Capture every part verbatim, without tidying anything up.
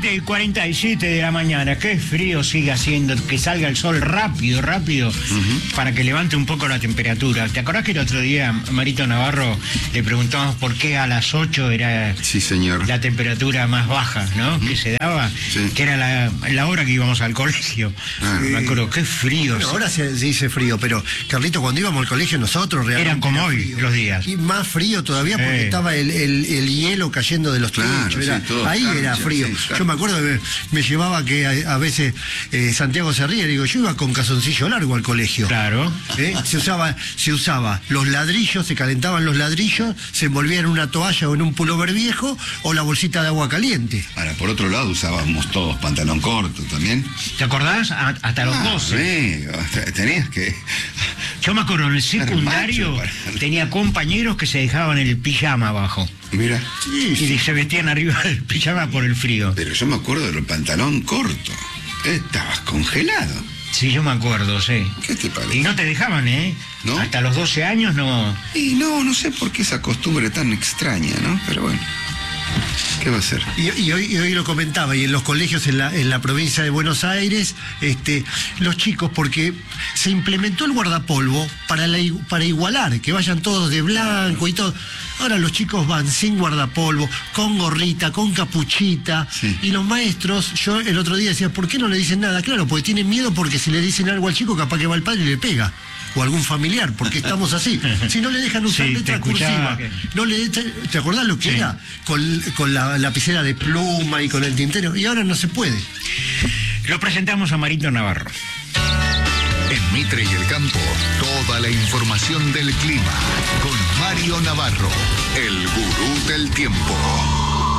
siete y cuarenta y siete de la mañana, qué frío sigue haciendo, que salga el sol rápido, rápido, uh-huh. para que levante un poco la temperatura. ¿Te acordás que el otro día, Marito Navarro, le preguntamos por qué a las ocho era sí, señor. la temperatura más baja, ¿no? Uh-huh. Que se daba, sí. que era la, la hora que íbamos al colegio. Ah, me acuerdo, qué frío. Bueno, ahora se, se dice frío, pero Carlito, cuando íbamos al colegio nosotros realmente eran como era hoy frío. Los días. Y más frío todavía porque eh. estaba el, el, el hielo cayendo de los claro, techos. Era, sí, todo, ahí claro, era frío. Sí, claro. Yo me acuerdo que me, me llevaba que a, a veces eh, Santiago se ríe, digo, yo iba con calzoncillo largo al colegio. Claro. ¿Eh? Se usaba, se usaba los ladrillos, se calentaban los ladrillos, se envolvía en una toalla o en un pullover viejo o la bolsita de agua caliente. Ahora, por otro lado, usábamos todos pantalón corto también. ¿Te acordás? A, hasta los ah, doce. Sí, tenías que... Yo me acuerdo, en el secundario para... tenía compañeros que se dejaban el pijama abajo. Mira. Sí, sí. Y se vestían arriba del pijama por el frío. Pero yo me acuerdo del pantalón corto. Estabas congelado. Sí, yo me acuerdo, sí. ¿Qué te parece? Y no te dejaban, ¿eh? ¿No? Hasta los doce años no... Y no, no sé por qué esa costumbre tan extraña, ¿no? Pero bueno... ¿Qué va a ser? Y, y, hoy, y hoy lo comentaba, y en los colegios en la, en la provincia de Buenos Aires, este, los chicos, porque se implementó el guardapolvo para, la, para igualar, que vayan todos de blanco y todo. Ahora los chicos van sin guardapolvo, con gorrita, con capuchita, sí. Y los maestros, yo el otro día decía, ¿por qué no le dicen nada? Claro, porque tienen miedo porque si le dicen algo al chico, capaz que va el padre y le pega. O algún familiar, porque estamos así. Si no le dejan usar sí, letra cursiva, que... no le te, ¿te acordás lo que sí. era? Con, con la lapicera de pluma y con el tintero, y ahora no se puede. Lo presentamos a Marito Navarro. En Mitre y el Campo, toda la información del clima, con Mario Navarro, el gurú del tiempo.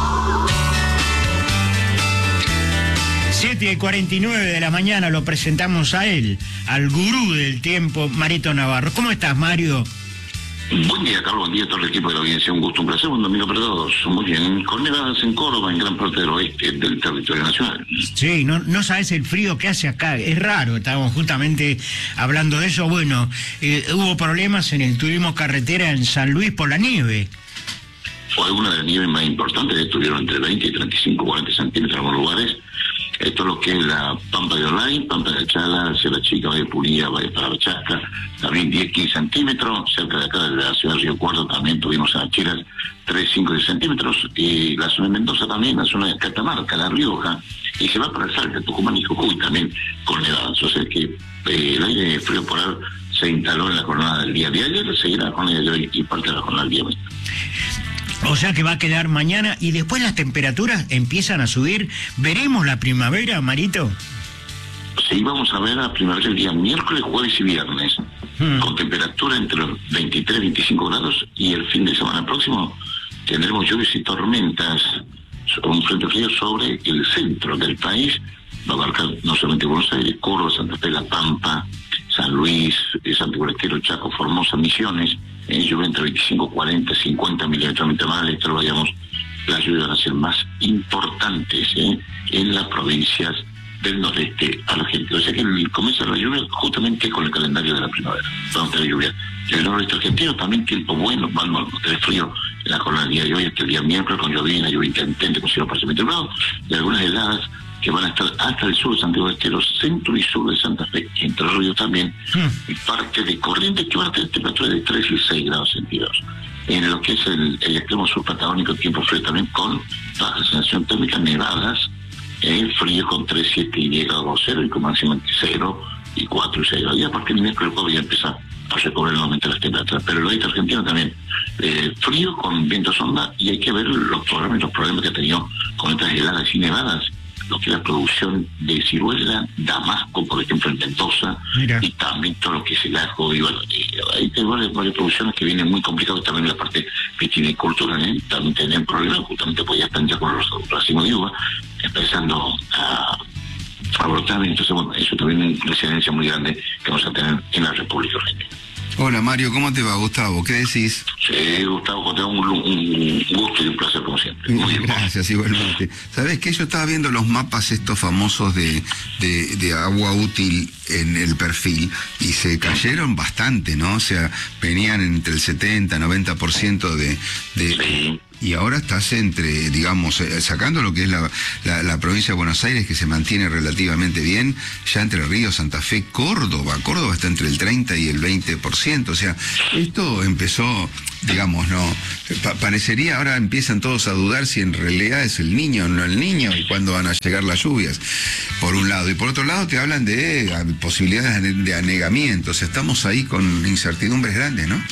siete y cuarenta y nueve de la mañana lo presentamos a él, al gurú del tiempo, Marito Navarro. ¿Cómo estás, Mario? Buen día, Carlos, buen día a todo el equipo de la audiencia. Un gusto, un placer, buen domingo para todos. Muy bien, con nevadas en Córdoba, en gran parte del oeste del territorio nacional. Sí, no, no sabes el frío que hace acá, es raro, estábamos justamente hablando de eso. Bueno, eh, hubo problemas en el turismo carretera en San Luis por la nieve. Fue una de las nieves más importantes, estuvieron entre veinte y treinta y cinco, cuarenta centímetros en algunos lugares. Esto es lo que es la Pampa de Olay, Pampa de Chala, hacia la Chica, Valle Pulía, Valle para la Chasca, también diez, quince centímetros, cerca de acá de la ciudad de Río Cuarto también tuvimos a Chiras tres, cinco centímetros, y la zona de Mendoza también, la zona de Catamarca, La Rioja, y se va para el Salta, Tucumán y Jujuy también con nevadas, o sea que eh, el aire frío polar se instaló en la jornada del día de ayer, seguirá la jornada de hoy y parte de la jornada del día de hoy. O sea que va a quedar mañana y después las temperaturas empiezan a subir. ¿Veremos la primavera, Marito? Sí, vamos a ver la primavera el día miércoles, jueves y viernes, hmm. con temperatura entre los veintitrés y veinticinco grados, y el fin de semana próximo tendremos lluvias y tormentas, un frente frío sobre el centro del país, va a abarcar no solamente Buenos Aires, Córdoba, Santa Fe, La Pampa, San Luis, Santiago del Estero, Chaco, Formosa, Misiones, en lluvia entre veinticinco, cuarenta, cincuenta milímetros más, esto vayamos, las lluvias van a ser más importantes ¿eh? en las provincias del noreste argentino. O sea que el comienzo de la lluvia justamente con el calendario de la primavera. Vamos a tener lluvia. En el noreste argentino también tiempo bueno, vamos a tener frío en la jornada del día de hoy, hasta el día miércoles, con llovina, lluvia intermitente, con cielo parcialmente nublado, y algunas heladas que van a estar hasta el sur de Santiago del Estero, centro y sur de Santa Fe, Entre Ríos también, hmm. y parte de Corrientes, que van a tener temperaturas de tres y seis grados centígrados. En lo que es el, el extremo sur patagónico, tiempo frío también con baja sensación térmica, nevadas, eh, frío con tres, siete y diez grados cero, y con máximo entre cero y cuatro y seis grados. Y a partir del miércoles ya empieza a recobrar nuevamente las temperaturas. Pero el oeste argentino también, eh, frío con viento sonda, y hay que ver los programas y los problemas que ha tenido con estas heladas y nevadas, lo que es la producción de ciruela, damasco, por ejemplo, en Mendoza, Mira. y también todo lo que es el ajo, y bueno, y hay varias, varias producciones que vienen muy complicadas también en la parte vitivinicultura, ¿eh? También tienen problemas, justamente pues ya están ya con los racimos de uva, empezando a, a brotar, entonces bueno, eso también es una incidencia muy grande que vamos a tener en la República Argentina. Hola Mario, ¿cómo te va, Gustavo? ¿Qué decís? Sí, Gustavo, te da un, un gusto y un placer como siempre. Muy Gracias, bien. Igualmente. ¿Sabés qué? Yo estaba viendo los mapas estos famosos de, de, de agua útil en el perfil y se cayeron bastante, ¿no? O sea, venían entre el setenta, noventa por ciento de, de, sí. y ahora estás entre, digamos, eh, sacando lo que es la, la, la provincia de Buenos Aires, que se mantiene relativamente bien, ya entre Río, Santa Fe, Córdoba. Córdoba está entre el treinta y el veinte por ciento. O sea, esto empezó, digamos, no, pa parecería, ahora empiezan todos a dudar si en realidad es el niño o no el niño y cuándo van a llegar las lluvias, por un lado. Y por otro lado te hablan de eh, posibilidades de anegamiento. O sea, estamos ahí con incertidumbres grandes, ¿no?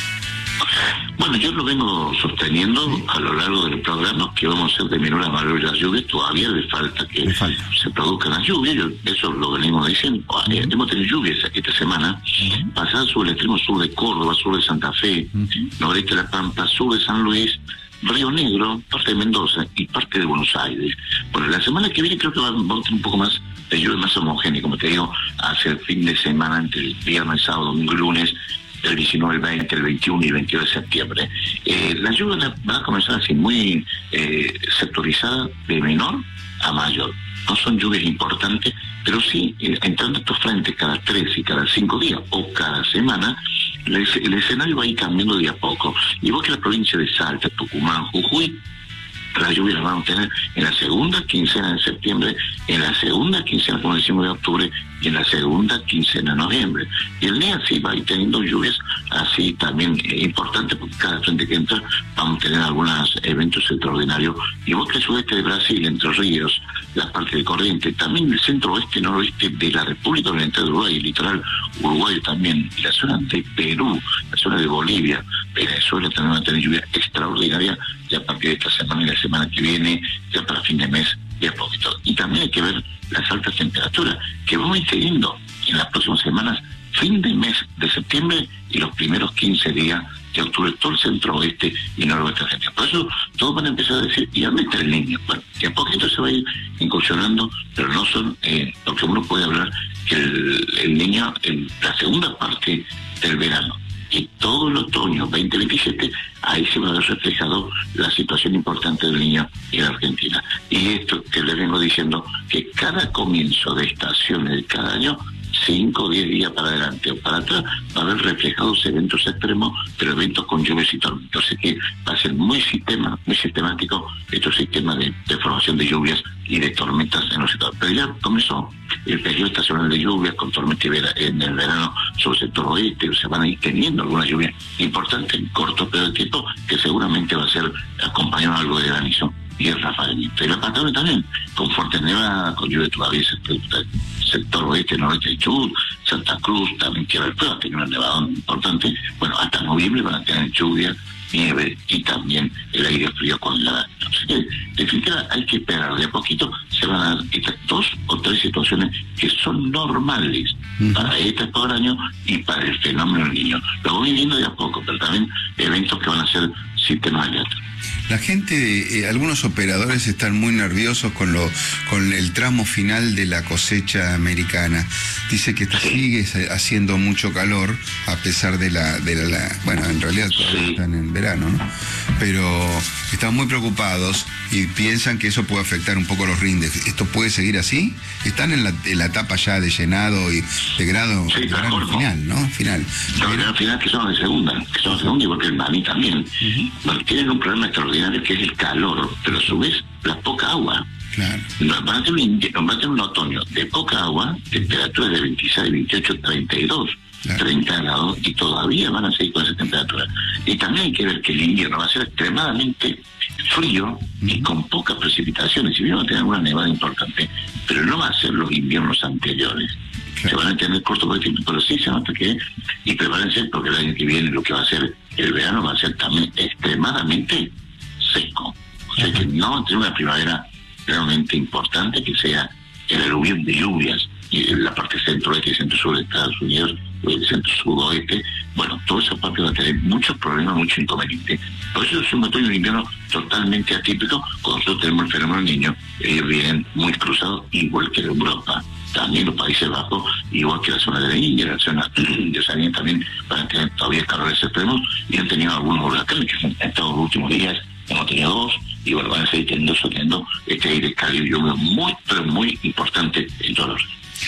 Bueno, yo lo vengo sosteniendo a lo largo del programa, que vamos a hacer de menor a mayor las lluvias. Todavía le falta que le falta. se produzcan las lluvias, yo, eso lo venimos diciendo. Uh-huh. eh, hemos tenido lluvias esta semana, uh-huh. pasadas sobre el extremo sur de Córdoba, sur de Santa Fe, uh-huh. noreste de La Pampa, sur de San Luis, Río Negro, parte de Mendoza y parte de Buenos Aires. Bueno, la semana que viene creo que vamos a tener un poco más de lluvia, más homogénea, como te digo, hacia el fin de semana, entre el viernes, sábado, domingo y lunes, el diecinueve, el veinte, el veintiuno y el veintidós de septiembre. Eh, la lluvia va a comenzar así, muy eh, sectorizada, de menor a mayor. No son lluvias importantes, pero sí, eh, entrando estos frentes cada tres y cada cinco días o cada semana, el, el escenario va a ir cambiando de a poco. Igual que la provincia de Salta, Tucumán, Jujuy, las lluvias las vamos a tener en la segunda quincena de septiembre, en la segunda quincena, como decimos, de octubre, y en la segunda quincena de noviembre. Y el día sí va a ir teniendo lluvias así también eh, importantes, porque cada frente que entra vamos a tener algunos eventos extraordinarios. Igual que el sudeste de Brasil, Entre Ríos, la parte de Corrientes, también el centro oeste y noroeste de la República Oriental de Uruguay, el litoral uruguayo también, y la zona de Perú, la zona de Bolivia, Venezuela también va a tener lluvia extraordinaria ya a partir de esta semana y la semana que viene, ya para fin de mes, de a poquito. Y también hay que ver las altas temperaturas que vamos a ir teniendo en las próximas semanas, fin de mes de septiembre y los primeros quince días de octubre, todo el centro oeste y noroeste argentino. Por eso todos van a empezar a decir, ¿y dónde está el niño? Bueno, de a poquito se va a ir incursionando, pero no son, eh, porque uno puede hablar que el, el niño en la segunda parte del verano y todo el otoño veinte veintisiete, ahí se va a ver reflejado la situación importante del niño en Argentina. Y esto que les vengo diciendo, que cada comienzo de estaciones de cada año, cinco o diez días para adelante o para atrás, va a haber reflejados eventos extremos, pero eventos con lluvias y tormentas. Así que va a ser muy sistema, muy sistemático estos sistemas de, de formación de lluvias y de tormentas en los sectores. Pero ya comenzó el periodo estacional de lluvias con tormenta en el verano sobre el sector oeste, o se van a ir teniendo alguna lluvia importante en corto periodo de tiempo, que seguramente va a ser acompañado algo de granizo y el rafaelito. Y la Patagonia también, con fuerte nevada, con lluvia todavía, sector, sector oeste, noreste de Chubut, Santa Cruz, también Tierra del Fuego, tiene una nevada importante. Bueno, hasta noviembre van a tener lluvia, nieve y también el aire frío con la... Así que, definitivamente, hay que esperar. De a poquito se van a dar estas dos o tres situaciones que son normales uh-huh. para esta época del año y para el fenómeno del niño. Lo voy viendo de a poco, pero también eventos que van a ser sistemas aleatorios. La gente, eh, algunos operadores están muy nerviosos con lo, con el tramo final de la cosecha americana. Dice que sigue haciendo mucho calor a pesar de la, de la, la bueno, en realidad todavía sí. están en verano, ¿no? Pero están muy preocupados y piensan que eso puede afectar un poco los rindes. ¿Esto puede seguir así? Están en la, en la etapa ya de llenado y de grado, sí, de grado mejor, final, ¿no? Final. No, de grado final que son de segunda, que son de segunda, igual que el Maní también. Uh-huh. Bueno, tienen un problema extraordinario que es el calor, pero a su vez la poca agua. Claro. Nos van a tener un invierno, van a tener un otoño de poca agua, temperaturas de veintiséis, veintiocho, treinta y dos. Claro. treinta grados y todavía van a seguir con esa temperatura. Y también hay que ver que el invierno va a ser extremadamente frío uh-huh. y con pocas precipitaciones. Si bien va a tener alguna nevada importante, pero no va a ser los inviernos anteriores. Claro. Se van a tener corto por el tiempo, pero sí se nota que, y prepárense porque el año que viene lo que va a ser el verano va a ser también extremadamente seco. O sea uh-huh. que no va a tener una primavera realmente importante que sea el aluvión de lluvias y en la parte centro-oeste y centro-sur de Estados Unidos, o el centro-sudoeste. Bueno, toda esa parte va a tener muchos problemas, muchos inconvenientes. Por eso es un otoño y un invierno totalmente atípico. Cuando nosotros tenemos el fenómeno del Niño, ellos vienen muy cruzados, igual que en Europa. También los Países Bajos, igual que la zona de la India, la zona de Oceanía también van a tener todavía calores extremos y han tenido algunos huracanes que en estos últimos días hemos tenido dos y bueno, van a seguir teniendo, teniendo este aire cálido y húmedo muy, pero muy importante en todos los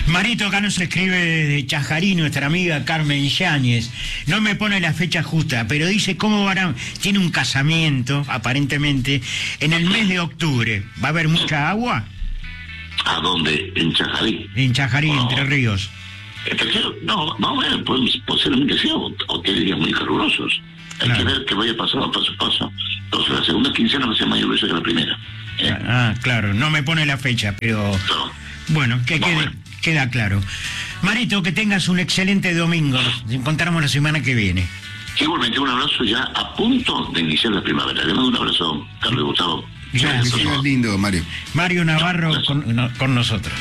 Marito, acá nos escribe de Chajarí nuestra amiga Carmen Yáñez. No me pone la fecha justa, pero dice cómo van a... Tiene un casamiento, aparentemente, en el mes de octubre. ¿Va a haber mucha agua? ¿A dónde? ¿En Chajarí? En Chajarí, No. Entre Ríos. Entre Ríos, no, vamos a ver, pues, posiblemente sea hoteles días muy calurosos. Hay Claro. que ver que vaya pasando paso a paso. Entonces, la segunda quincena va a ser más lluviosa que la primera. ¿eh? Ah, claro, no me pone la fecha, pero... No. Bueno, que Vamos a quede, ver. queda claro. Marito, que tengas un excelente domingo. Nos encontramos la semana que viene. Igualmente, un abrazo ya a punto de iniciar la primavera. Le mando un abrazo, Carlos y Gustavo. Gracias. Que sigas lindo, Mario. Mario Navarro Gracias. con, no- con nosotros.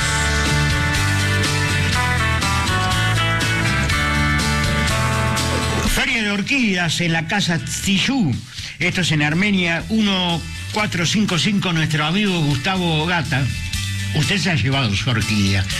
Feria de orquídeas en la casa Tziyú. Esto es en Armenia, uno cuatro cinco cinco, nuestro amigo Gustavo Gata. Usted se ha llevado su orquídea.